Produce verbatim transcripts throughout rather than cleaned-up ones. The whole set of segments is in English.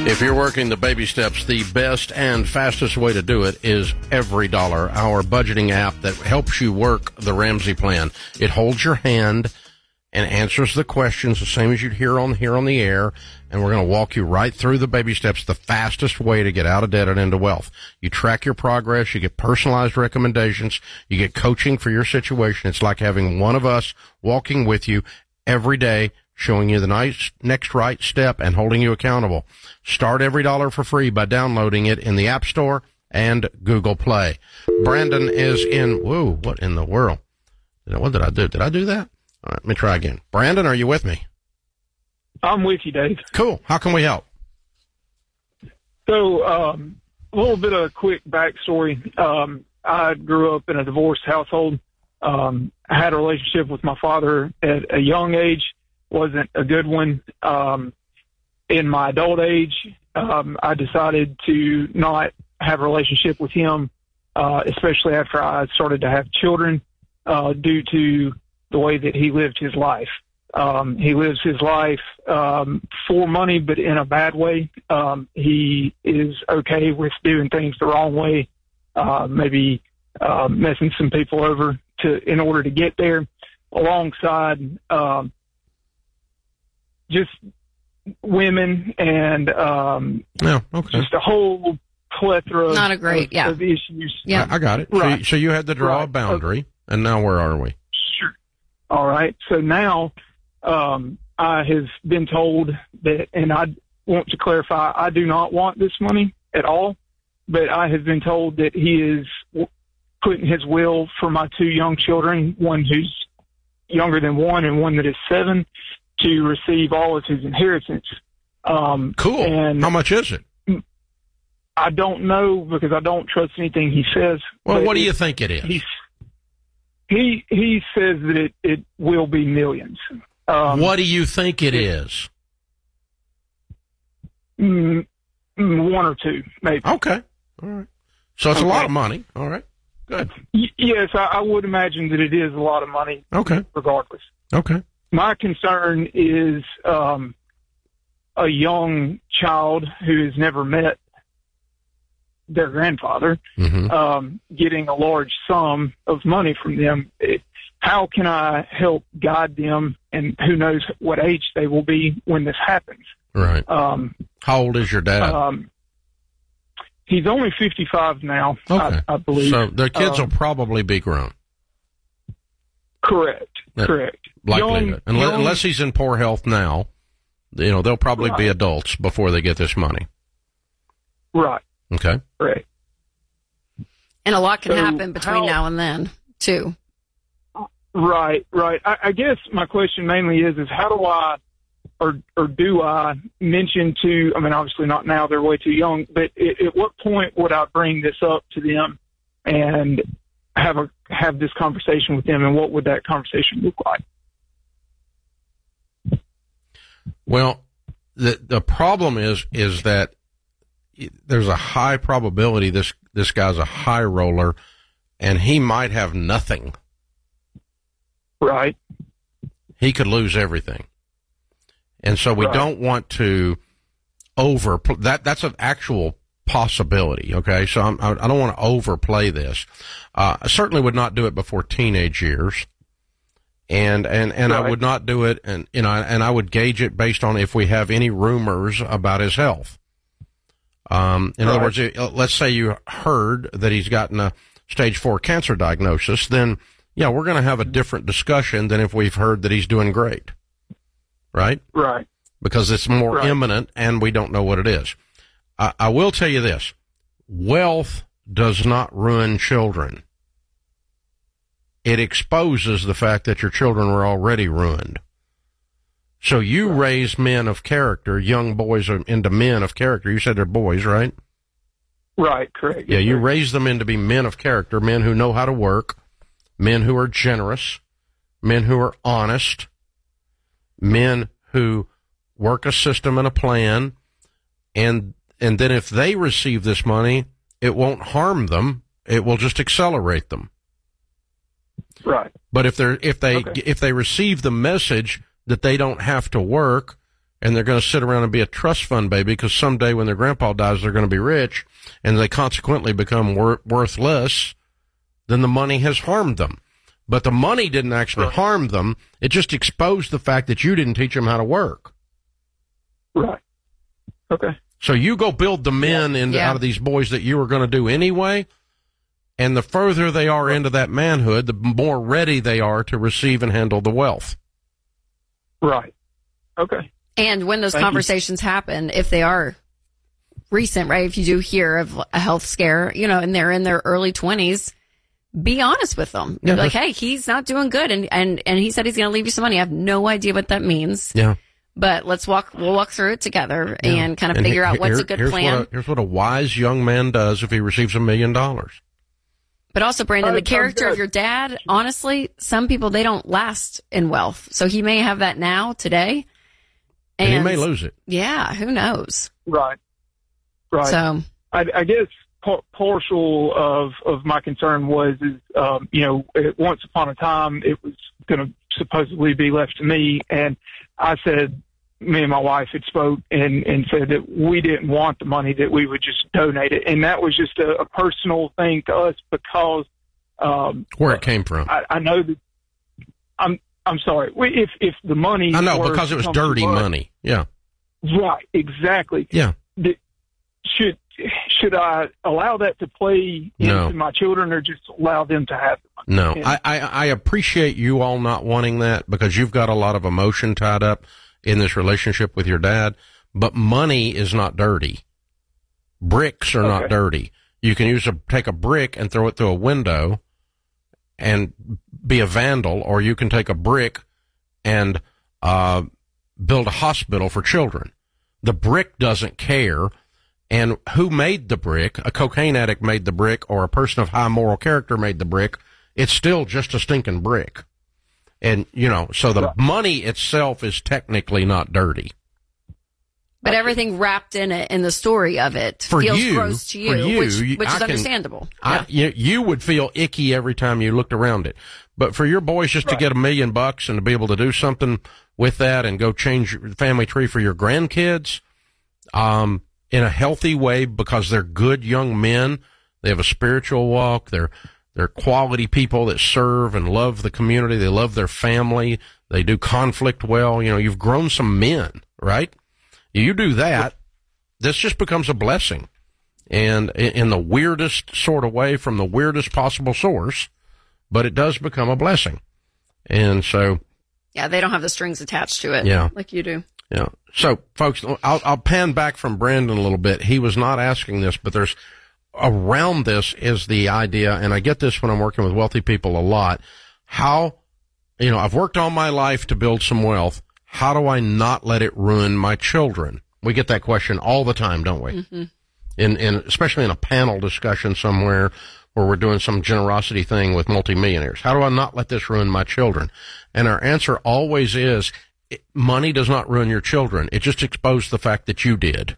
If you're working the baby steps, the best and fastest way to do it is Every Dollar, our budgeting app that helps you work the Ramsey plan. It holds your hand and answers the questions the same as you'd hear on here on the air, and we're going to walk you right through the baby steps, the fastest way to get out of debt and into wealth. You track your progress, you get personalized recommendations, you get coaching for your situation. It's like having one of us walking with you every day, showing you the nice next right step and holding you accountable. Start Every Dollar for free by downloading it in the App Store and Google Play. Brandon is in, whoa, what in the world? What did I do? Did I do that? All right, let me try again. Brandon, are you with me? I'm with you, Dave. Cool. How can we help? So, um, a little bit of a quick backstory. Um, I grew up in a divorced household. Um, I had a relationship with my father at a young age. Wasn't a good one. Um, in my adult age, um, I decided to not have a relationship with him, uh, especially after I started to have children, uh, due to the way that he lived his life. Um, he lives his life, um, for money, but in a bad way. Um, he is okay with doing things the wrong way, uh, maybe, uh, messing some people over to, in order to get there, alongside, um, just women and, um, no, okay. just a whole plethora of, Not a great, of, yeah. of issues. Yeah. I, I got it. Right. So, so you had to draw Right. a boundary, and now where are we? Sure. All right. So now, um, I have been told that, and I want to clarify, I do not want this money at all, but I have been told that he is putting his will for my two young children, one who's younger than one and one that is seven, to receive all of his inheritance. Um, Cool. And how much is it? I don't know because I don't trust anything he says. Well, what do it, you think it is? He's, he he says that it, it will be millions. Um, what do you think it is? Mm, mm, one or two, maybe. Okay. All right. So it's Okay. a lot of money. All right. Good. Y- yes, I, I would imagine that it is a lot of money. Okay. Regardless. Okay. My concern is um, a young child who has never met their grandfather, Mm-hmm. um, getting a large sum of money from them. It, how can I help guide them, and who knows what age they will be when this happens? Right. Um, How old is your dad? um, he's only fifty-five now, okay. I, I believe. So the kids Um, will probably be grown. Correct. Yeah. Correct. Likelihood. Young- unless, young- unless he's in poor health now, you know, they'll probably be Right. adults before they get this money. Right. Okay. Correct. And a lot can So happen between how- now and then, too. Right, right. I, I guess my question mainly is, is how do I, or or do I mention to, I mean, obviously not now, they're way too young, but at, at what point would I bring this up to them and have a, have this conversation with them, and what would that conversation look like? Well, the the problem is is that there's a high probability this this guy's a high roller, and he might have nothing. Right. He could lose everything, and so we Right. don't want to over that. That's an actual possibility. Okay, so I'm, I don't want to overplay this. Uh, I certainly would not do it before teenage years. And, and, and Right. I would not do it, and, you know, and I would gauge it based on if we have any rumors about his health. Um, in Right. other words, uh, let's say you heard that he's gotten a stage four cancer diagnosis, then, yeah, we're going to have a different discussion than if we've heard that he's doing great. Right? Right. Because it's more Right. imminent and we don't know what it is. I, I will tell you this. Wealth does not ruin children. It exposes the fact that your children were already ruined. So you Right. raise men of character, young boys into men of character. You said they're boys, right? Right. Correct. Yeah, Yes, you sir. raise them into be men of character, men who know how to work, men who are generous, men who are honest, men who work a system and a plan, and and then if they receive this money, it won't harm them. It will just accelerate them. Right. But if they're if they Okay. if they receive the message that they don't have to work and they're going to sit around and be a trust fund baby because someday when their grandpa dies, they're going to be rich, and they consequently become wor- worth less, then the money has harmed them. But the money didn't actually Right. harm them. It just exposed the fact that you didn't teach them how to work. Right. Okay. So you go build the men into, Yeah. out of these boys that you were going to do anyway, and the further they are into that manhood, the more ready they are to receive and handle the wealth. Right. Okay. And when those Thank you. conversations happen, if they are recent, right? If you do hear of a health scare, you know, and they're in their early twenties, be honest with them. Yeah, Be like, that's- hey, he's not doing good. And, and, and he said he's going to leave you some money. I have no idea what that means, Yeah. but let's walk, we'll walk through it together Yeah. and kind of And figure he- out what's here- a good here's plan. What a, here's what a wise young man does if he receives a million dollars. But also, Brandon, Oh, the it sounds character good. of your dad, honestly, some people, they don't last in wealth. So he may have that now, today. And, he may lose it. Yeah, who knows? Right. Right. So, I, I guess par- partial of, of my concern was, is, um, you know, it, once upon a time it was going to supposedly be left to me. And I said, me and my wife had spoke and, and said that we didn't want the money, that we would just donate it. And that was just a, a personal thing to us because, um, Where it came from. I, I know that I'm, I'm sorry. We- If, if the money, I know, were because it was to come to dirty us- money. Yeah. Right. Exactly. Yeah. The- should should I allow that to play No. into my children, or just allow them to have it? No, Yeah. I, I, I appreciate you all not wanting that because you've got a lot of emotion tied up in this relationship with your dad, but money is not dirty. Bricks are not Okay. dirty. You can use a, take a brick and throw it through a window and be a vandal, or you can take a brick and, uh, build a hospital for children. The brick doesn't care. And who made the brick? A cocaine addict made the brick, or a person of high moral character made the brick. It's still just a stinking brick. And, you know, so the Right. money itself is technically not dirty. but everything wrapped in it, in the story of it, For feels you- gross to you, for you, which, you- which I is can- understandable. I, you, you would feel icky every time you looked around it. But for your boys just to Right. get a million bucks and to be able to do something with that and go change your family tree for your grandkids, um, in a healthy way, because they're good young men, they have a spiritual walk, they're, they're quality people that serve and love the community, they love their family, they do conflict well, you know, you've grown some men, right? You do that, this just becomes a blessing. And in, in the weirdest sort of way, from the weirdest possible source, but it does become a blessing. And so, Yeah, they don't have the strings attached to it. Yeah. Like you do. yeah. So, folks, I'll, I'll pan back from Brandon a little bit. He was not asking this, but there's around this is the idea, and I get this when I'm working with wealthy people a lot. How, you know, I've worked all my life to build some wealth. How do I not let it ruin my children? We get that question all the time, don't we? Mm-hmm. In, in, especially in a panel discussion somewhere where we're doing some generosity thing with multimillionaires. How do I not let this ruin my children? And our answer always is, it, money does not ruin your children. It just exposed the fact that you did.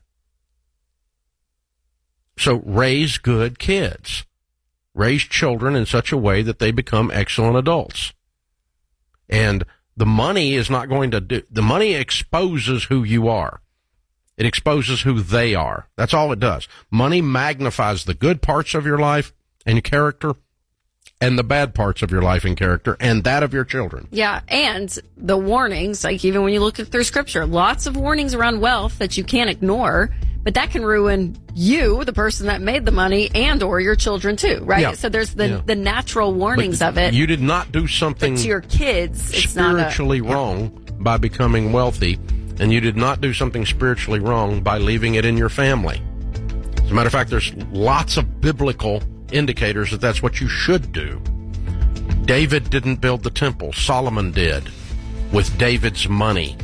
So raise good kids. Raise children in such a way that they become excellent adults. And the money is not going to do, the money exposes who you are. It exposes who they are. That's all it does. Money magnifies the good parts of your life and character, and the bad parts of your life and character, and that of your children. Yeah, and the warnings, like even when you look at through scripture, lots of warnings around wealth that you can't ignore, but that can ruin you, the person that made the money, and or your children too, right? Yeah. So there's the Yeah. the natural warnings But of it. You did not do something But to your kids, it's not a, spiritually wrong by becoming wealthy, and you did not do something spiritually wrong by leaving it in your family. As a matter of fact, there's lots of biblical indicators that that's what you should do. David didn't build the temple. Solomon did with David's money.